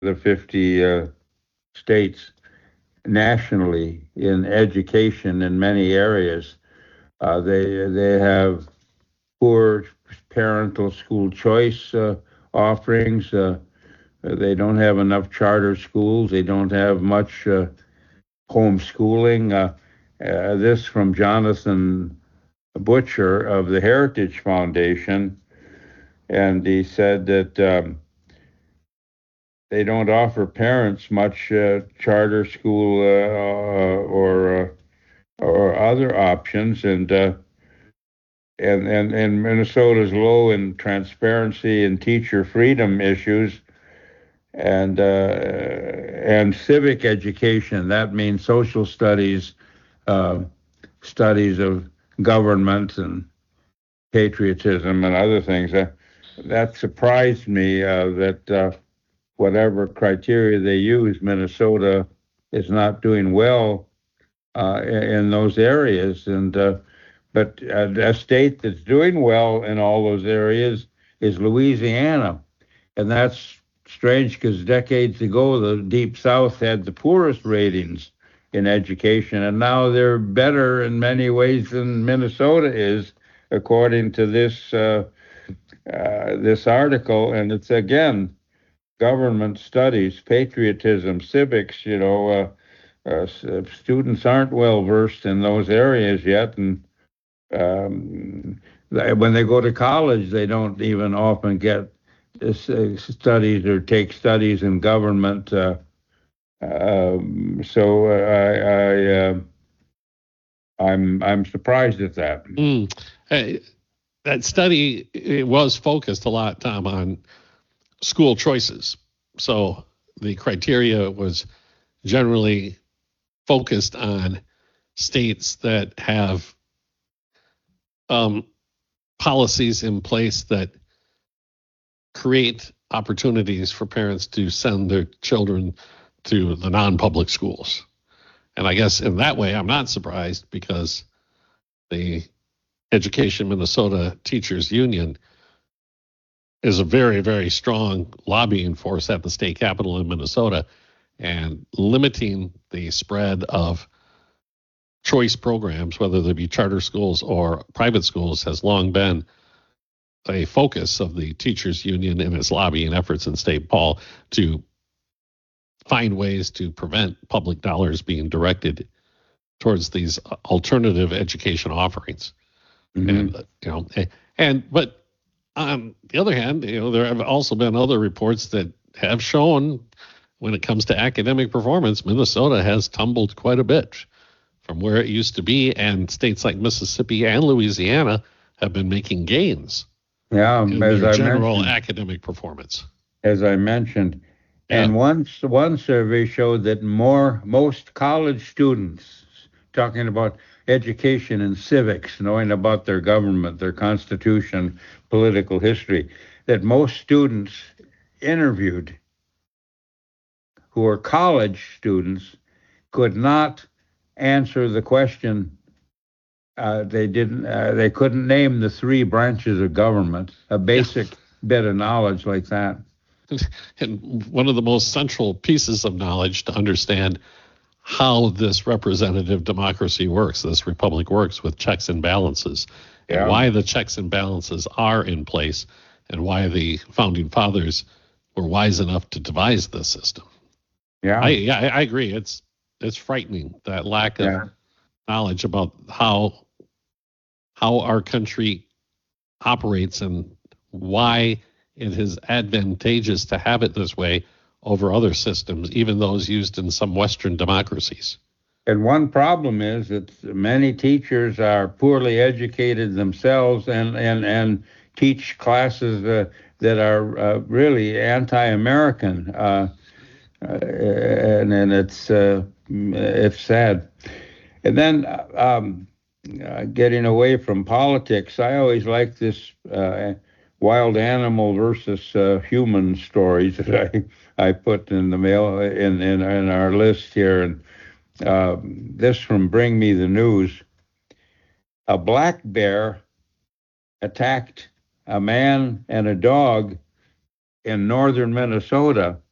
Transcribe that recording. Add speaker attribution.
Speaker 1: the 50 states nationally in education in many areas. They have poor parental school choice offerings. They don't have enough charter schools. They don't have much homeschooling. This from Jonathan Butcher of the Heritage Foundation, and he said that they don't offer parents much charter school or other options, and Minnesota's low in transparency and teacher freedom issues, and civic education. That means social studies, studies of government and patriotism and other things. That surprised me that whatever criteria they use, Minnesota is not doing well in those areas. But a state that's doing well in all those areas is Louisiana. And that's strange because decades ago, the Deep South had the poorest ratings in education, and now they're better in many ways than Minnesota is, according to this article. And it's, again, government studies, patriotism, civics. Students aren't well versed in those areas yet, and when they go to college, they don't even often get studies or take studies in government. I'm surprised at that.
Speaker 2: That study, it was focused a lot, Tom, on school choices. So the criteria was generally focused on states that have policies in place that create opportunities for parents to send their children to the non-public schools. And I guess in that way, I'm not surprised, because the Education Minnesota Teachers Union is a very, very strong lobbying force at the state capitol in Minnesota, and limiting the spread of choice programs, whether they be charter schools or private schools, has long been a focus of the teachers union in its lobbying efforts in St. Paul to find ways to prevent public dollars being directed towards these alternative education offerings. But on the other hand, there have also been other reports that have shown, when it comes to academic performance, Minnesota has tumbled quite a bit from where it used to be, and states like Mississippi and Louisiana have been making gains in their general academic performance.
Speaker 1: As I mentioned, and one survey showed that most college students, talking about education and civics, knowing about their government, their constitution, political history, that most students interviewed who are college students could not answer the question. They couldn't name the three branches of government, a basic bit of knowledge like that.
Speaker 2: And one of the most central pieces of knowledge to understand how this representative democracy works, this republic works, with checks and balances, and why the checks and balances are in place, and why the founding fathers were wise enough to devise this system. I agree. It's frightening, that lack of knowledge about how our country operates and why it is advantageous to have it this way over other systems, even those used in some Western democracies.
Speaker 1: And one problem is that many teachers are poorly educated themselves and teach classes that are really anti-American, and it's sad. And then getting away from politics, I always like this wild animal versus human stories that I put in the mail in our list here. And this from Bring Me the News. A black bear attacked a man and a dog in northern Minnesota,